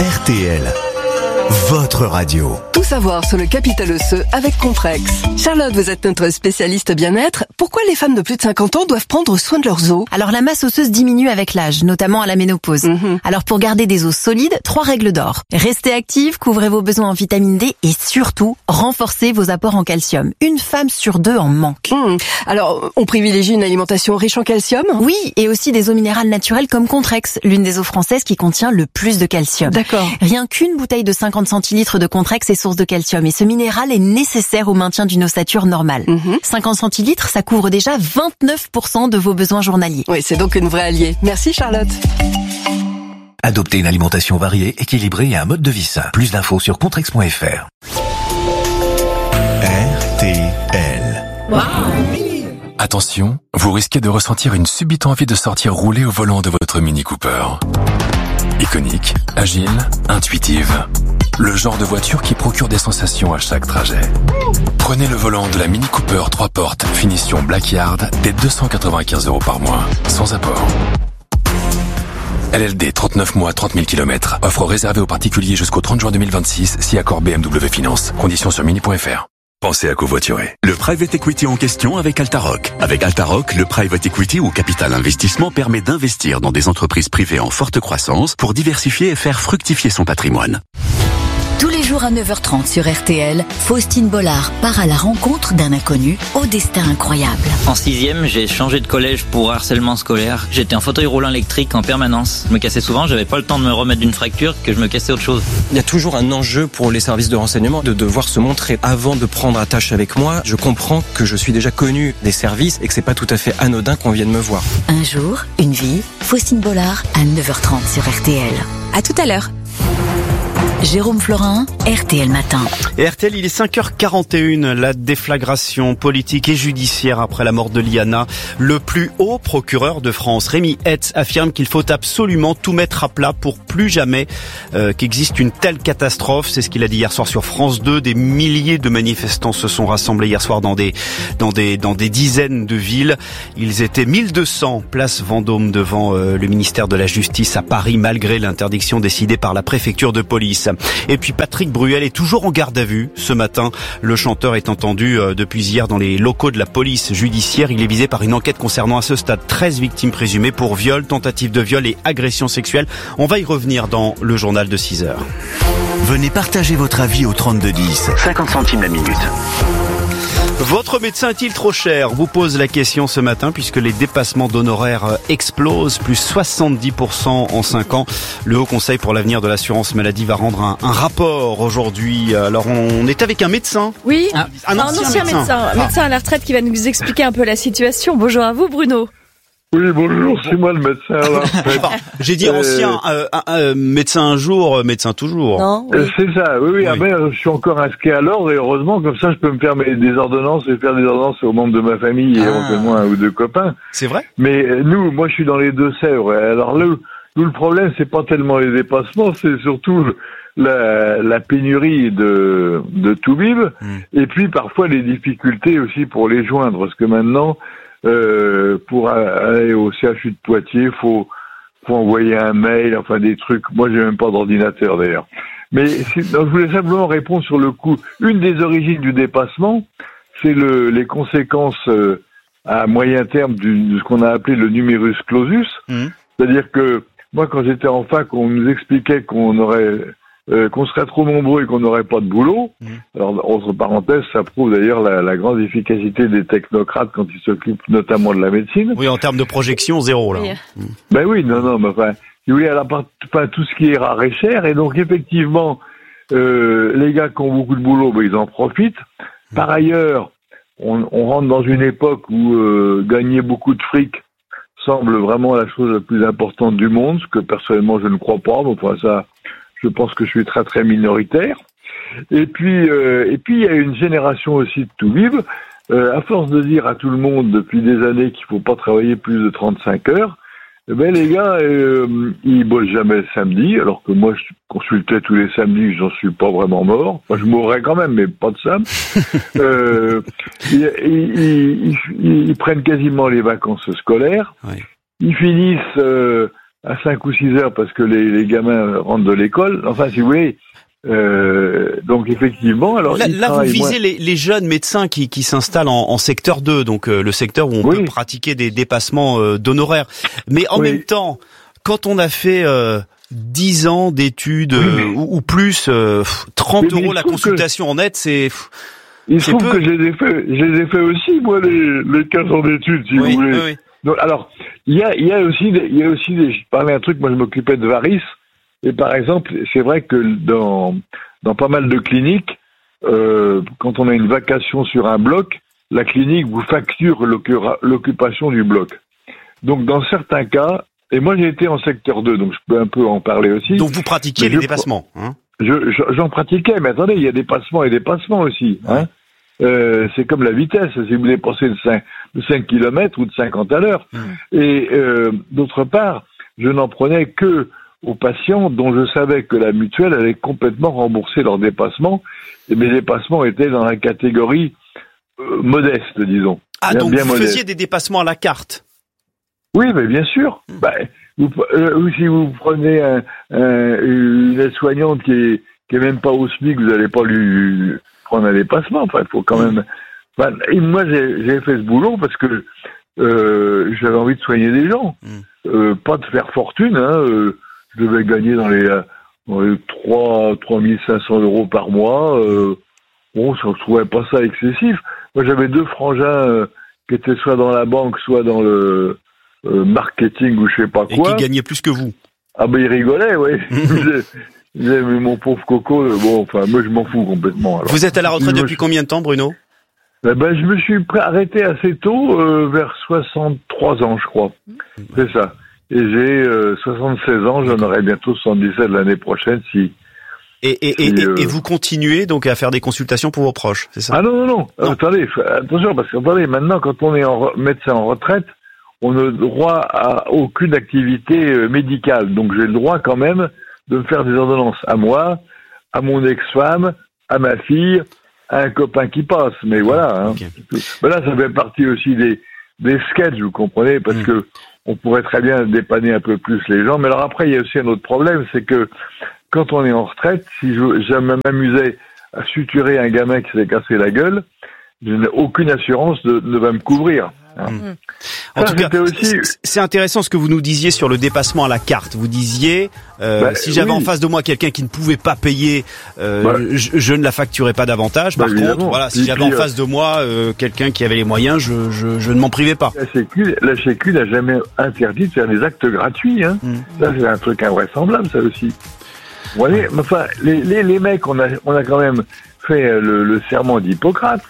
RTL, votre radio. Tout savoir sur le capital osseux avec Contrex. Charlotte, vous êtes notre spécialiste bien-être. Pourquoi les femmes de plus de 50 ans doivent prendre soin de leurs os ? Alors la masse osseuse diminue avec l'âge, notamment à la ménopause. Alors pour garder des os solides, 3 règles d'or. Restez active, couvrez vos besoins en vitamine D et surtout, renforcez vos apports en calcium. Une femme sur 2 en manque. Alors, on privilégie une alimentation riche en calcium ? Oui, et aussi des eaux minérales naturelles comme Contrex, l'une des eaux françaises qui contient le plus de calcium. D'accord. Rien qu'une bouteille de 50 centilitres de Contrex est source de calcium et ce minéral est nécessaire au maintien d'une ossature normale. 50 centilitres, ça couvre déjà 29% de vos besoins journaliers. Oui, c'est donc une vraie alliée. Merci Charlotte. Adoptez une alimentation variée, équilibrée et un mode de vie sain. Plus d'infos sur contrex.fr. RTL. Attention, vous risquez de ressentir une subite envie de sortir rouler au volant de votre Mini Cooper. Iconique, agile, intuitive. Le genre de voiture qui procure des sensations à chaque trajet. Prenez le volant de la Mini Cooper 3 portes, finition Blackyard, dès 295 € par mois, sans apport. LLD 39 mois, 30 000 km. Offre réservée aux particuliers jusqu'au 30 juin 2026, si accord BMW Finance. Conditions sur mini.fr. Pensez à covoiturer. Le private equity en question avec Altaroc. Avec Altaroc, le private equity ou capital investissement permet d'investir dans des entreprises privées en forte croissance pour diversifier et faire fructifier son patrimoine. Tous les jours à 9h30 sur RTL, Faustine Bollard part à la rencontre d'un inconnu au destin incroyable. En 6e, j'ai changé de collège pour harcèlement scolaire. J'étais en fauteuil roulant électrique en permanence. Je me cassais souvent, j'avais pas le temps de me remettre d'une fracture que je me cassais autre chose. Il y a toujours un enjeu pour les services de renseignement de devoir se montrer avant de prendre attache avec moi. Je comprends que je suis déjà connu des services et que c'est pas tout à fait anodin qu'on vienne me voir. Un jour, une vie, Faustine Bollard à 9h30 sur RTL. À tout à l'heure. Jérôme Florin, RTL Matin. Et RTL, il est 5h41, la déflagration politique et judiciaire après la mort de Liana. Le plus haut procureur de France, Rémi Hetz, affirme qu'il faut absolument tout mettre à plat pour plus jamais qu'existe une telle catastrophe. C'est ce qu'il a dit hier soir sur France 2. Des milliers de manifestants se sont rassemblés hier soir dans des dizaines de villes. Ils étaient 1200 place Vendôme devant le ministère de la Justice à Paris, malgré l'interdiction décidée par la préfecture de police. Et puis Patrick Bruel est toujours en garde à vue ce matin. Le chanteur est entendu depuis hier dans les locaux de la police judiciaire. Il est visé par une enquête concernant à ce stade 13 victimes présumées pour viol, tentative de viol et agression sexuelle. On va y revenir dans le journal de 6h. Venez partager votre avis au 3210. 50 centimes la minute. Votre médecin est-il trop cher ? Vous pose la question ce matin puisque les dépassements d'honoraires explosent, plus 70% en 5 ans. Le Haut Conseil pour l'avenir de l'assurance maladie va rendre un rapport aujourd'hui. Alors on est avec un médecin. Oui, un ancien médecin. Médecin à la retraite qui va nous expliquer un peu la situation. Bonjour à vous Bruno. Oui, bonjour, c'est moi le médecin là. J'ai dit ancien, médecin un jour, médecin toujours. Non, oui. C'est ça, oui. Ah ben, je suis encore inscrit à l'ordre et heureusement, comme ça je peux me faire des ordonnances et faire des ordonnances aux membres de ma famille et éventuellement un ou deux copains. C'est vrai ? Mais moi je suis dans les Deux-Sèvres. Alors nous, le problème c'est pas tellement les dépassements, c'est surtout la pénurie de Toubib et puis parfois les difficultés aussi pour les joindre, parce que maintenant pour aller au CHU de Poitiers, faut envoyer un mail, enfin des trucs. Moi, j'ai même pas d'ordinateur d'ailleurs. Mais je voulais simplement répondre sur le coup. Une des origines du dépassement, c'est les conséquences à moyen terme de ce qu'on a appelé le numerus clausus. C'est-à-dire que moi, quand j'étais en fac, on nous expliquait qu'on serait trop nombreux et qu'on n'aurait pas de boulot. Alors, entre parenthèses, ça prouve d'ailleurs la grande efficacité des technocrates quand ils s'occupent notamment de la médecine. Oui, en termes de projection, zéro, là. Oui. Ben oui, non, mais enfin, si vous voulez, tout ce qui est rare et cher, et donc effectivement, les gars qui ont beaucoup de boulot, ben, ils en profitent. Par ailleurs, on rentre dans une époque où gagner beaucoup de fric semble vraiment la chose la plus importante du monde, ce que personnellement je ne crois pas, mais enfin ça... Je pense que je suis très très minoritaire. Et puis il y a une génération aussi de Toubib. À force de dire à tout le monde depuis des années qu'il faut pas travailler plus de 35 heures, les gars, ils bossent jamais le samedi, alors que moi je consultais tous les samedis, j'en suis pas vraiment mort. Enfin, je mourrais quand même, mais pas de ça. Ils prennent quasiment les vacances scolaires. Oui. Ils finissent à 5 ou 6 heures parce que les gamins rentrent de l'école. Enfin, si vous voulez, donc effectivement, alors là vous visez les jeunes médecins qui s'installent en secteur 2, donc le secteur où on peut pratiquer des dépassements d'honoraires. Mais en même temps, quand on a fait 10 ans d'études ou plus, 30 euros la consultation en net, c'est il se trouve que je les ai fait aussi, moi, les 15 ans d'études, si vous voulez. Oui. Donc, alors, il y a aussi des, je parlais un truc, moi je m'occupais de varices, et par exemple, c'est vrai que dans pas mal de cliniques, quand on a une vacation sur un bloc, la clinique vous facture l'occupation du bloc. Donc dans certains cas, et moi j'ai été en secteur 2, donc je peux un peu en parler aussi. Donc vous pratiquiez les dépassements, hein? J'en pratiquais, mais attendez, il y a des passements et des passements aussi, hein. C'est comme la vitesse, si vous dépassez de 5 km ou de 50 à l'heure. Et d'autre part, je n'en prenais que aux patients dont je savais que la mutuelle allait complètement rembourser leurs dépassements, et mes dépassements étaient dans la catégorie modeste, disons. Ah, donc vous faisiez des dépassements à la carte? Oui, mais bien sûr. Si vous prenez une aide-soignante qui est même pas au SMIC, vous n'allez pas lui prendre un dépassement. Enfin, il faut quand même. Enfin, moi, j'ai fait ce boulot parce que j'avais envie de soigner des gens, pas de faire fortune. Hein, je devais gagner dans les 3 500 € par mois. Bon, je ne trouvais pas ça excessif. Moi, j'avais 2 frangins qui étaient soit dans la banque, soit dans le marketing ou je sais pas quoi. Et qui gagnaient plus que vous. Ah ben ils rigolaient, oui. Ils disaient, mais mon pauvre coco, bon, enfin moi je m'en fous complètement. Alors. Vous êtes à la retraite depuis combien de temps, Bruno? Je me suis arrêté assez tôt, vers 63 ans, je crois. C'est ça. Et j'ai 76 ans, j'en aurai bientôt 77 l'année prochaine si. Et vous continuez donc à faire des consultations pour vos proches, c'est ça? Ah non. Attendez, attention, parce que maintenant, quand on est médecin en retraite, on n'a droit à aucune activité médicale. Donc j'ai le droit quand même de me faire des ordonnances à moi, à mon ex-femme, à ma fille, à un copain qui passe. Mais voilà. Hein. Okay. Mais là, ça fait partie aussi des sketchs, vous comprenez, parce que on pourrait très bien dépanner un peu plus les gens. Mais alors après, il y a aussi un autre problème, c'est que quand on est en retraite, si je m'amusais à suturer un gamin qui s'est cassé la gueule, je n'ai aucune assurance ne va me couvrir. En tout cas, c'est intéressant ce que vous nous disiez sur le dépassement à la carte. Vous disiez, si j'avais en face de moi quelqu'un qui ne pouvait pas payer, je ne la facturais pas davantage. Par contre, voilà, si j'avais en face de moi quelqu'un qui avait les moyens, je ne m'en privais pas. La Sécu n'a jamais interdit de faire des actes gratuits. Hein. Ça, c'est un truc invraisemblable, ça aussi. Vous voyez, enfin, les mecs, on a quand même fait le serment d'Hippocrate.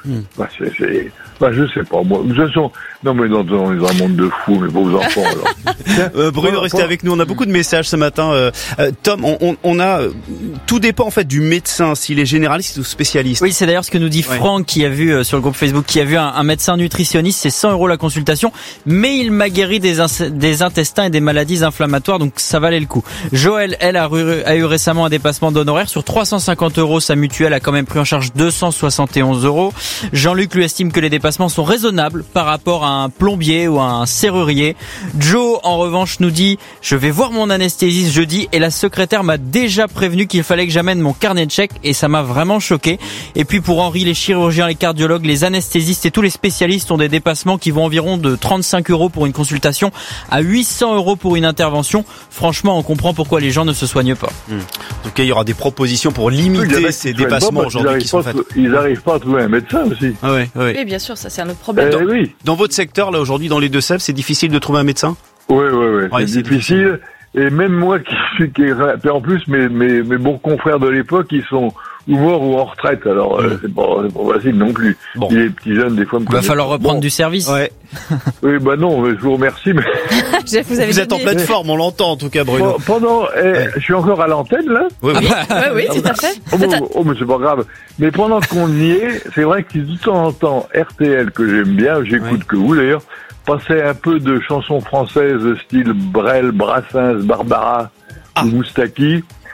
Je sais pas, moi. De toute façon, non, mais dans un monde de fous, mes beaux enfants, alors. Bruno, restez avec nous. On a beaucoup de messages ce matin. Tom, on a, tout dépend, en fait, du médecin, s'il est généraliste ou spécialiste. Oui, c'est d'ailleurs ce que nous dit Franck, qui a vu, sur le groupe Facebook, qui a vu un médecin nutritionniste, c'est 100 € la consultation, mais il m'a guéri des intestins et des maladies inflammatoires, donc ça valait le coup. Joël, elle, a eu récemment un dépassement d'honoraires. Sur 350 €, sa mutuelle a quand même pris en charge 271 €. Jean-Luc lui estime que les dépassements sont raisonnables par rapport à un plombier ou à un serrurier. Joe, en revanche, nous dit « Je vais voir mon anesthésiste jeudi et la secrétaire m'a déjà prévenu qu'il fallait que j'amène mon carnet de chèques et ça m'a vraiment choqué. » Et puis pour Henri, les chirurgiens, les cardiologues, les anesthésistes et tous les spécialistes ont des dépassements qui vont environ de 35 € pour une consultation à 800 € pour une intervention. Franchement, on comprend pourquoi les gens ne se soignent pas. En tout cas, il y aura des propositions pour limiter ces dépassements aujourd'hui qui sont faits. Ils n'arrivent pas à trouver un médecin aussi. Oui, bien sûr, ça c'est un autre problème. Dans votre secteur, là, aujourd'hui, dans les Deux-Sèvres, c'est difficile de trouver un médecin? Oui, c'est difficile. Et même moi et en plus, mes bons confrères de l'époque, ils sont ou morts ou en retraite. Alors, c'est pas facile non plus. Bon. Les petits jeunes, des fois, il va falloir reprendre du service. Oui, non, je vous remercie, mais. Vous êtes en pleine forme, on l'entend, en tout cas, Bruno. Je suis encore à l'antenne, là? Oui, tout à fait. Mais c'est pas grave. Mais pendant qu'on y est, c'est vrai que de temps en temps, RTL, que j'aime bien, j'écoute que vous, d'ailleurs, passait un peu de chansons françaises, style Brel, Brassens, Barbara, ou Moustaki.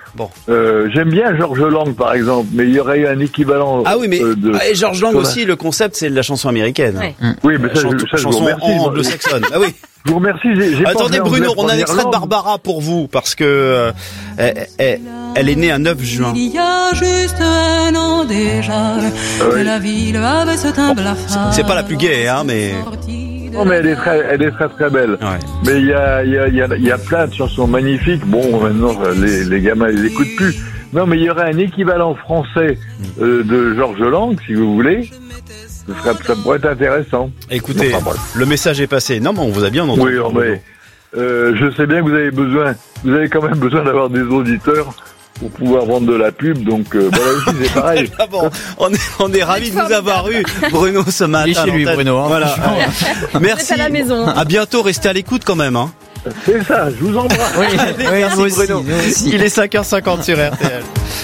Bon. J'aime bien Georges Lang, par exemple, mais il y aurait eu un équivalent. Ah oui, mais Georges Lang aussi, le concept, c'est de la chanson américaine. Ouais. Oui, mais ça, je vous chanson remercie. anglo-saxonne. Ah oui. Je vous remercie. J'ai Attendez, pensé Bruno, anglais, on a un extrait de première langue. Barbara pour vous, parce que elle est née un 9 juin. Il y a juste un an déjà, que la ville avait ce teint blafard. C'est pas la plus gaie, hein, mais... Non, mais elle est très très belle. Ouais. Mais il y a plein de chansons magnifiques. Bon, maintenant, les gamins les écoutent plus. Non, mais il y aurait un équivalent français de Georges Lang, si vous voulez. Ça pourrait être intéressant. Écoutez, Enfin, bref. le message est passé. Non, mais on vous a bien entendu. Oui, mais je sais bien que vous avez quand même besoin d'avoir des auditeurs pour pouvoir vendre de la pub, donc voilà aussi c'est pareil. Ah bon, on est ravis de vous avoir eu, Bruno, ce matin. Il est chez lui, Bruno. Hein, voilà. Merci. À la maison. À bientôt, restez à l'écoute quand même. Hein. C'est ça, je vous embrasse. Oui, Merci nous aussi, Bruno. nous aussi. Il est 5h50 sur RTL.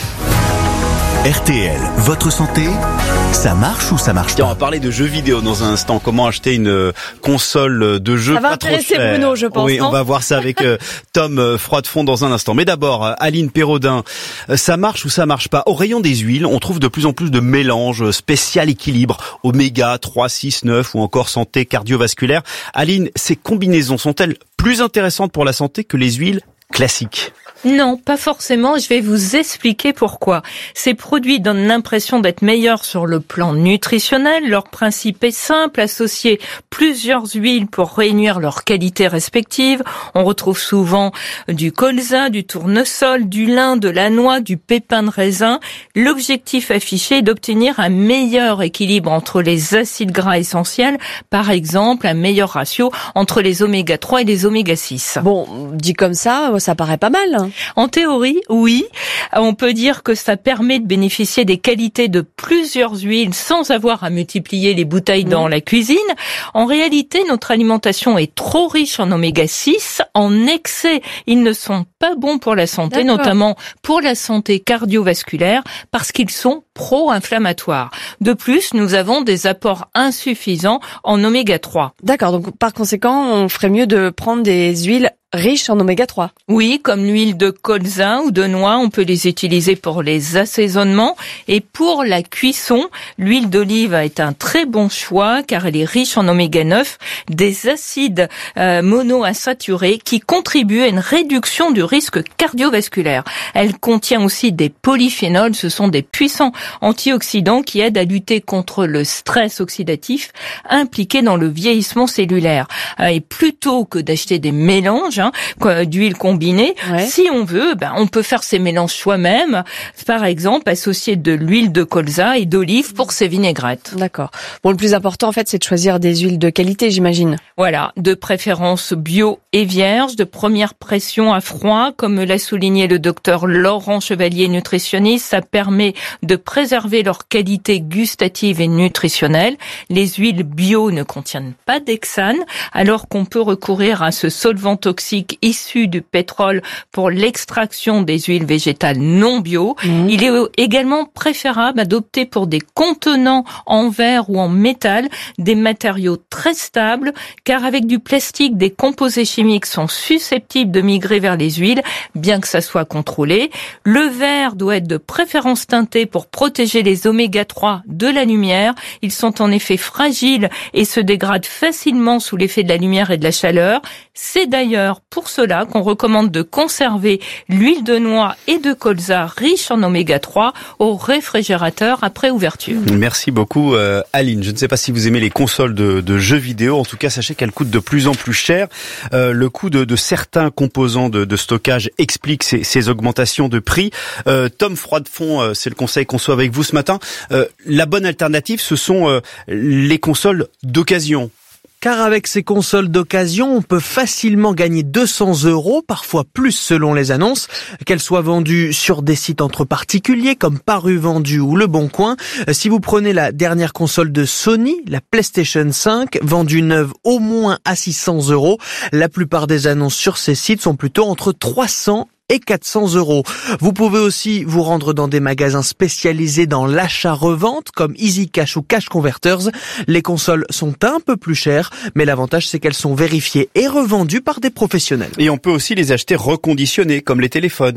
RTL, votre santé, ça marche ou ça marche Tiens, on pas? va parler de jeux vidéo dans un instant. Comment acheter une console de jeu Ça va pas trop intéresser chère. Bruno, je pense, Oui, non on va voir ça avec Tom Froidefond dans un instant. Mais d'abord, Aline Pérodin, ça marche ou ça marche pas? Au rayon des huiles, on trouve de plus en plus de mélanges spécial équilibre, oméga 3, 6, 9 ou encore santé cardiovasculaire. Aline, ces combinaisons sont-elles plus intéressantes pour la santé que les huiles classiques? Non, pas forcément. Je vais vous expliquer pourquoi. Ces produits donnent l'impression d'être meilleurs sur le plan nutritionnel. Leur principe est simple, associer plusieurs huiles pour réunir leurs qualités respectives. On retrouve souvent du colza, du tournesol, du lin, de la noix, du pépin de raisin. L'objectif affiché est d'obtenir un meilleur équilibre entre les acides gras essentiels, par exemple un meilleur ratio entre les oméga 3 et les oméga 6. Bon, dit comme ça paraît pas mal. En théorie, oui. On peut dire que ça permet de bénéficier des qualités de plusieurs huiles sans avoir à multiplier les bouteilles dans la cuisine. En réalité, notre alimentation est trop riche en oméga 6. En excès, ils ne sont pas bons pour la santé, notamment pour la santé cardiovasculaire, parce qu'ils sont pro-inflammatoires. De plus, nous avons des apports insuffisants en oméga 3. D'accord, donc par conséquent, on ferait mieux de prendre des huiles riches en oméga 3. Oui, comme l'huile de colza ou de noix, on peut les utiliser pour les assaisonnements. Et pour la cuisson, l'huile d'olive est un très bon choix car elle est riche en oméga 9, des acides monoinsaturés qui contribuent à une réduction du risque cardiovasculaire. Elle contient aussi des polyphénols, ce sont des puissants antioxydants qui aident à lutter contre le stress oxydatif impliqué dans le vieillissement cellulaire. Et plutôt que d'acheter des mélanges d'huile combinée, si on veut, on peut faire ces mélanges soi-même. Par exemple, associer de l'huile de colza et d'olive pour ses vinaigrettes. D'accord. Bon, le plus important, en fait, c'est de choisir des huiles de qualité, j'imagine. Voilà, de préférence bio et vierge, de première pression à froid, comme l'a souligné le docteur Laurent Chevalier, nutritionniste. Ça permet de préserver leur qualité gustative et nutritionnelle. Les huiles bio ne contiennent pas d'hexane, alors qu'on peut recourir à ce solvant toxique issu du pétrole pour l'extraction des huiles végétales non bio. Il est également préférable d'opter pour des contenants en verre ou en métal, des matériaux très stables, car avec du plastique, des composés chimiques sont susceptibles de migrer vers les huiles, bien que ça soit contrôlé. Le verre doit être de préférence teinté pour protéger les oméga 3 de la lumière. Ils sont en effet fragiles et se dégradent facilement sous l'effet de la lumière et de la chaleur. C'est d'ailleurs pour cela qu'on recommande de conserver l'huile de noix et de colza riche en oméga 3 au réfrigérateur après ouverture. Merci beaucoup Aline. Je ne sais pas si vous aimez les consoles de jeux vidéo. En tout cas, sachez qu'elles coûtent de plus en plus cher. Le coût de certains composants de stockage explique ces augmentations de prix. Tom Froidefond, c'est le conseil qu'on soit avec vous ce matin. La bonne alternative, ce sont les consoles d'occasion. Car avec ces consoles d'occasion, on peut facilement gagner 200 €, parfois plus selon les annonces, qu'elles soient vendues sur des sites entre particuliers comme Paru Vendu ou Le Bon Coin. Si vous prenez la dernière console de Sony, la PlayStation 5, vendue neuve au moins à 600 €, la plupart des annonces sur ces sites sont plutôt entre 300 et 400 €. Vous pouvez aussi vous rendre dans des magasins spécialisés dans l'achat-revente comme Easy Cash ou Cash Converters. Les consoles sont un peu plus chères, mais l'avantage c'est qu'elles sont vérifiées et revendues par des professionnels. Et on peut aussi les acheter reconditionnées comme les téléphones.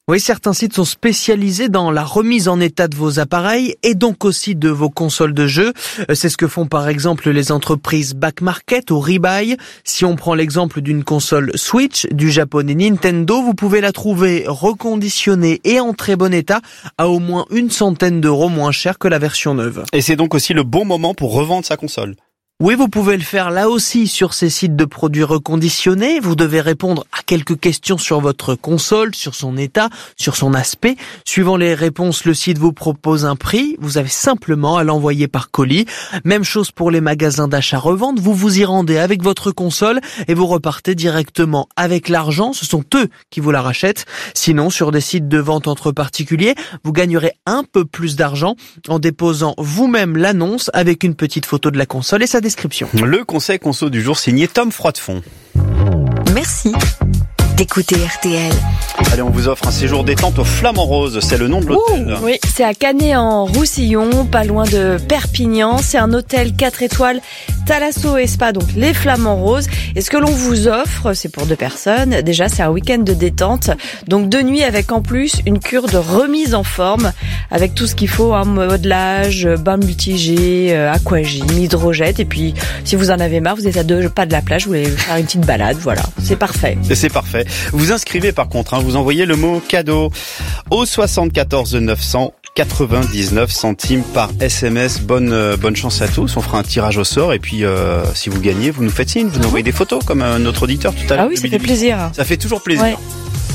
Oui, certains sites sont spécialisés dans la remise en état de vos appareils et donc aussi de vos consoles de jeux. C'est ce que font par exemple les entreprises Back Market ou Rebuy. Si on prend l'exemple d'une console Switch du japonais Nintendo, vous pouvez la trouver reconditionnée et en très bon état à au moins 100 € moins cher que la version neuve. Et c'est donc aussi le bon moment pour revendre sa console. Oui, vous pouvez le faire là aussi sur ces sites de produits reconditionnés. Vous devez répondre à quelques questions sur votre console, sur son état, sur son aspect. Suivant les réponses, le site vous propose un prix. Vous avez simplement à l'envoyer par colis. Même chose pour les magasins d'achat-revente. Vous vous y rendez avec votre console et vous repartez directement avec l'argent. Ce sont eux qui vous la rachètent. Sinon, sur des sites de vente entre particuliers, vous gagnerez un peu plus d'argent en déposant vous-même l'annonce avec une petite photo de la console et sa description. Le conseil conso du jour signé Tom Froidefond. Merci d'écouter RTL. Allez, on vous offre un séjour détente au Flamand Rose, c'est le nom de l'hôtel. Oui, c'est à Canet-en-Roussillon, pas loin de Perpignan. C'est un hôtel 4 étoiles, Thalasso et Spa, donc les Flamands Roses. Et ce que l'on vous offre, c'est pour 2 personnes. Déjà, c'est un week-end de détente, donc 2 nuits avec en plus une cure de remise en forme, avec tout ce qu'il faut, modelage, bain mitigé, aquagym, hydrogène. Et puis, si vous en avez marre, vous êtes à 2 pas de la plage, vous voulez faire une petite balade, voilà, c'est parfait. Et c'est parfait. Vous inscrivez par contre, vous envoyez le mot cadeau au 74 999 centimes par SMS. Bonne chance à tous. On fera un tirage au sort et puis si vous gagnez, vous nous faites signe, vous nous envoyez des photos comme notre auditeur tout à l'heure. Ah oui, ça fait plaisir. Ça fait toujours plaisir. Ouais.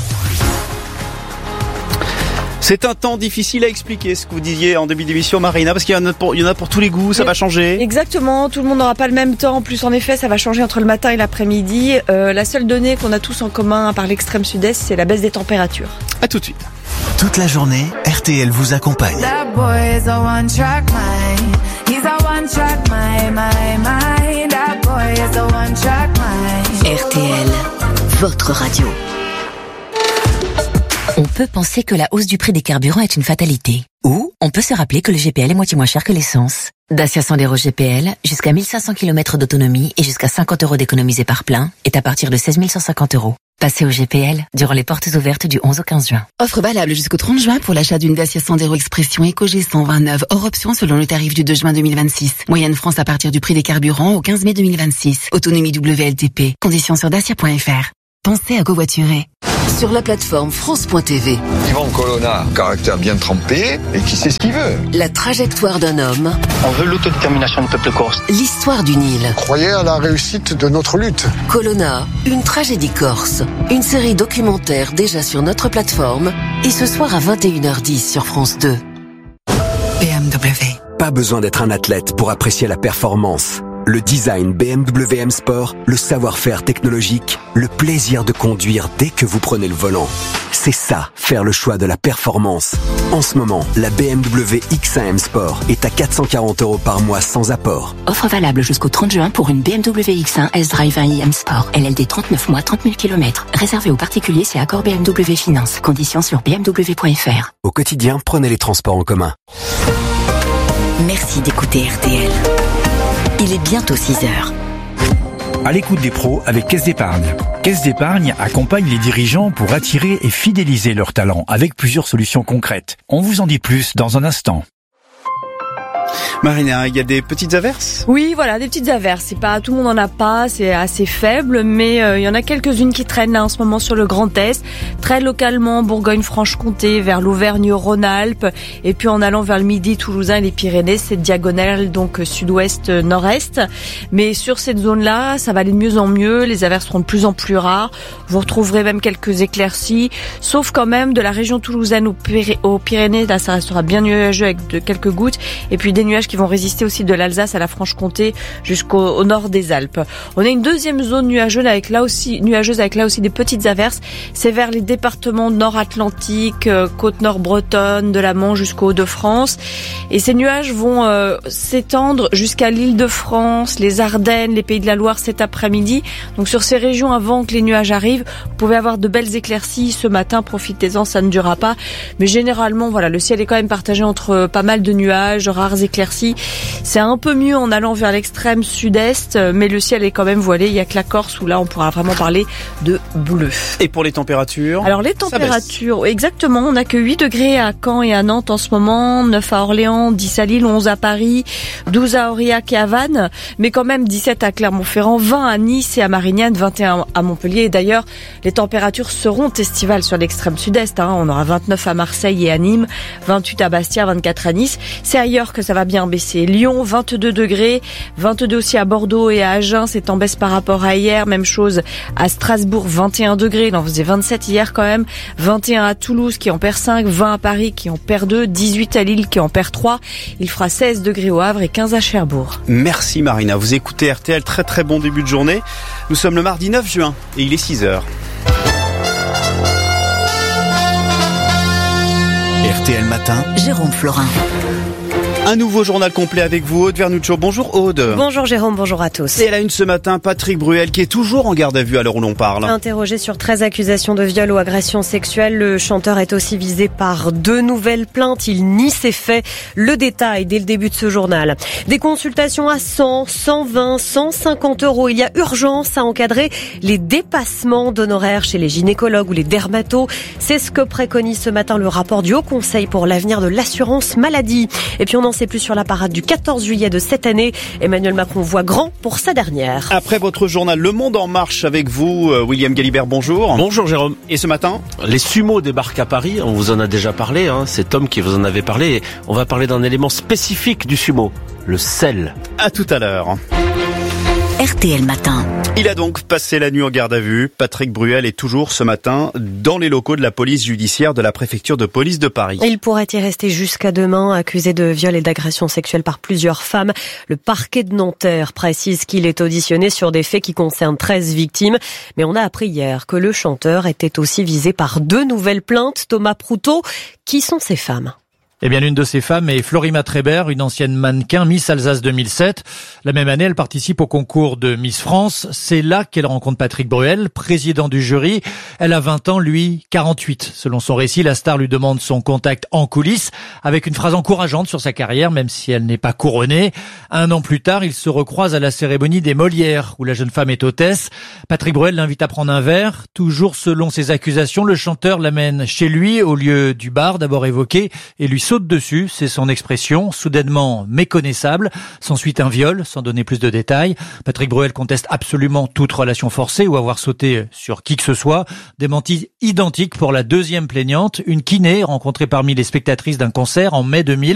C'est un temps difficile à expliquer, ce que vous disiez en début d'émission, Marina, parce qu'il y en a pour tous les goûts, ça va changer. Exactement, tout le monde n'aura pas le même temps. En plus, en effet, ça va changer entre le matin et l'après-midi. La seule donnée qu'on a tous en commun par l'extrême sud-est, c'est la baisse des températures. À tout de suite. Toute la journée, RTL vous accompagne. RTL, votre radio. On peut penser que la hausse du prix des carburants est une fatalité. Ou on peut se rappeler que le GPL est moitié moins cher que l'essence. Dacia Sandero GPL, jusqu'à 1500 km d'autonomie et jusqu'à 50 € d'économisés par plein, est à partir de 16 150 €. Passez au GPL durant les portes ouvertes du 11 au 15 juin. Offre valable jusqu'au 30 juin pour l'achat d'une Dacia Sandero Expression EcoG 129 hors option selon le tarif du 2 juin 2026. Moyenne France à partir du prix des carburants au 15 mai 2026. Autonomie WLTP. Conditions sur dacia.fr. Pensez à covoiturer. Sur la plateforme France.tv. Yvan Colonna, caractère bien trempé et qui sait ce qu'il veut. La trajectoire d'un homme. On veut l'autodétermination du peuple corse. L'histoire du Nil. Croyez à la réussite de notre lutte. Colonna, une tragédie corse. Une série documentaire déjà sur notre plateforme et ce soir à 21h10 sur France 2. BMW. Pas besoin d'être un athlète pour apprécier la performance. Le design BMW M Sport, le savoir-faire technologique, le plaisir de conduire dès que vous prenez le volant. C'est ça, faire le choix de la performance. En ce moment, la BMW X1 M Sport est à 440 € par mois sans apport. Offre valable jusqu'au 30 juin pour une BMW X1 S-Drive 1i M Sport. LLD 39 mois, 30 000 km. Réservé aux particuliers, c'est accord BMW Finance. Conditions sur bmw.fr. Au quotidien, prenez les transports en commun. Merci d'écouter RTL. Il est bientôt 6h. À l'écoute des pros avec Caisse d'Épargne. Caisse d'Épargne accompagne les dirigeants pour attirer et fidéliser leurs talents avec plusieurs solutions concrètes. On vous en dit plus dans un instant. Marina, il y a des petites averses ? Oui, voilà, des petites averses. C'est pas, tout le monde en a pas, c'est assez faible, mais il y en a quelques-unes qui traînent là en ce moment sur le Grand Est, très localement, Bourgogne-Franche-Comté, vers l'Auvergne-Rhône-Alpes, et puis en allant vers le Midi, Toulousain et les Pyrénées, cette diagonale donc sud-ouest-nord-est. Mais sur cette zone-là, ça va aller de mieux en mieux, les averses seront de plus en plus rares. Vous retrouverez même quelques éclaircies, sauf quand même de la région toulousaine aux Pyrénées, là ça restera bien nuageux avec quelques gouttes, et puis des nuages qui vont résister aussi de l'Alsace à la Franche-Comté jusqu'au nord des Alpes. On a une deuxième zone nuageuse avec là aussi des petites averses. C'est vers les départements nord-atlantiques, côte nord bretonne, de la Manche jusqu'au Hauts-de-France. Et ces nuages vont s'étendre jusqu'à l'Île-de-France, les Ardennes, les Pays de la Loire cet après-midi. Donc sur ces régions, avant que les nuages arrivent, vous pouvez avoir de belles éclaircies ce matin. Profitez-en, ça ne durera pas. Mais généralement, voilà, le ciel est quand même partagé entre pas mal de nuages, rares éclaircies éclaircies. C'est un peu mieux en allant vers l'extrême sud-est, mais le ciel est quand même voilé. Il y a que la Corse où là on pourra vraiment parler de bleu. Et pour les températures? Alors les températures, exactement, on n'a que 8 degrés à Caen et à Nantes en ce moment, 9 à Orléans, 10 à Lille, 11 à Paris, 12 à Aurillac et à Vannes, mais quand même 17 à Clermont-Ferrand, 20 à Nice et à Marignane, 21 à Montpellier. Et d'ailleurs, les températures seront estivales sur l'extrême sud-est. On aura 29 à Marseille et à Nîmes, 28 à Bastia, 24 à Nice. C'est ailleurs que ça va bien baisser. Lyon, 22 degrés, 22 aussi à Bordeaux et à Agen, c'est en baisse par rapport à hier. Même chose à Strasbourg, 21 degrés, il en faisait 27 hier quand même, 21 à Toulouse qui en perd 5, 20 à Paris qui en perd 2, 18 à Lille qui en perd 3. Il fera 16 degrés au Havre et 15 à Cherbourg. Merci Marina, vous écoutez RTL, très très bon début de journée. Nous sommes le mardi 9 juin et il est 6h. RTL Matin, Jérôme Florin. Un nouveau journal complet avec vous, Aude Vernuccio. Bonjour Aude. Bonjour Jérôme, bonjour à tous. Et à la une ce matin, Patrick Bruel qui est toujours en garde à vue à l'heure où l'on parle. Interrogé sur 13 accusations de viol ou agression sexuelle, le chanteur est aussi visé par 2 nouvelles plaintes. Il nie ces faits. Le détail dès le début de ce journal. Des consultations à 100, 120, 150 euros. Il y a urgence à encadrer les dépassements d'honoraires chez les gynécologues ou les dermatos. C'est ce que préconise ce matin le rapport du Haut Conseil pour l'avenir de l'assurance maladie. Et puis on en sait plus sur la parade du 14 juillet de cette année. Emmanuel Macron voit grand pour sa dernière. Après votre journal Le Monde en marche avec vous, William Galibert, bonjour. Bonjour Jérôme. Et ce matin, les Sumo débarquent à Paris, on vous en a déjà parlé, c'est Tom qui vous en avait parlé. Et on va parler d'un élément spécifique du Sumo, le sel. À tout à l'heure. RTL Matin. Il a donc passé la nuit en garde à vue. Patrick Bruel est toujours ce matin dans les locaux de la police judiciaire de la préfecture de police de Paris. Il pourrait y rester jusqu'à demain, accusé de viol et d'agression sexuelle par plusieurs femmes. Le parquet de Nanterre précise qu'il est auditionné sur des faits qui concernent 13 victimes. Mais on a appris hier que le chanteur était aussi visé par 2 nouvelles plaintes. Thomas Proutot, qui sont ces femmes ? Eh bien, l'une de ces femmes est Florima Trébert, une ancienne mannequin Miss Alsace 2007. La même année, elle participe au concours de Miss France. C'est là qu'elle rencontre Patrick Bruel, président du jury. Elle a 20 ans, lui 48. Selon son récit, la star lui demande son contact en coulisses avec une phrase encourageante sur sa carrière, même si elle n'est pas couronnée. 1 an plus tard, ils se recroisent à la cérémonie des Molières, où la jeune femme est hôtesse. Patrick Bruel l'invite à prendre un verre. Toujours selon ses accusations, le chanteur l'amène chez lui au lieu du bar d'abord évoqué et lui saute dessus, c'est son expression, soudainement méconnaissable. S'ensuit un viol, sans donner plus de détails. Patrick Bruel conteste absolument toute relation forcée ou avoir sauté sur qui que ce soit. Démenti identique pour la deuxième plaignante, une kiné rencontrée parmi les spectatrices d'un concert en mai 2000.